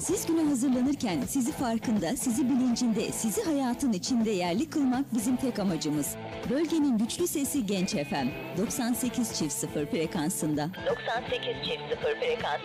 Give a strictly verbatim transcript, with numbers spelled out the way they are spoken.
Siz güne hazırlanırken sizi farkında, sizi bilincinde, sizi hayatın içinde yerli kılmak bizim tek amacımız. Bölgenin güçlü sesi Genç F M doksan sekiz çift sıfır frekansında. doksan sekiz çift sıfır frekansında.